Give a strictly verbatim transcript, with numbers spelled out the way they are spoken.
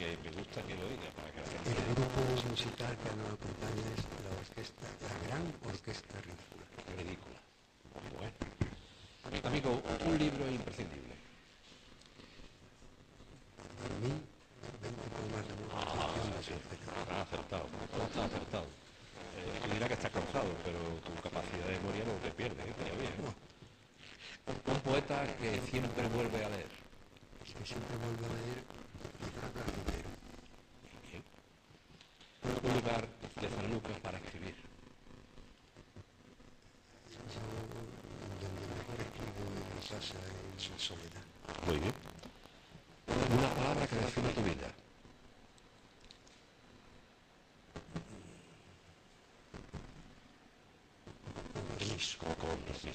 que me gusta que lo oiga, para que la gente... El grupo musical que nos acompaña es la orquesta, la Gran Orquesta Ridícula. Ridícula. Bueno. Amigo, un libro imprescindible. Para mí, veinte poemas de amor Ah, de sí, Sergio. has acertado, has acertado. Eh, tú dirás que estás cansado, pero tu capacidad de memoria no te pierde, ¿eh? Todavía. Un poeta que siempre vuelve a leer. Es que siempre vuelvo a leer Ricardo Arturo. Bien. Un lugar de Sanlúcar para escribir. Yo, donde mejor escribo en mi casa, en su soledad. Muy bien.